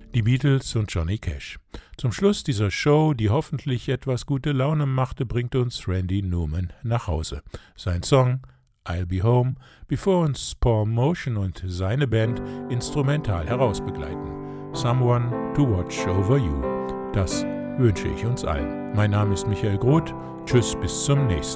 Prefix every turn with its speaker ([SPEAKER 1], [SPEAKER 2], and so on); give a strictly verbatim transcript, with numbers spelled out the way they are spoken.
[SPEAKER 1] Die Beatles und Johnny Cash. Zum Schluss dieser Show, die hoffentlich etwas gute Laune machte, bringt uns Randy Newman nach Hause. Sein Song I'll Be Home, bevor uns Paul Motion und seine Band instrumental herausbegleiten. Someone to Watch Over You. Das wünsche ich uns allen. Mein Name ist Michael Groth. Tschüss, bis zum nächsten Mal.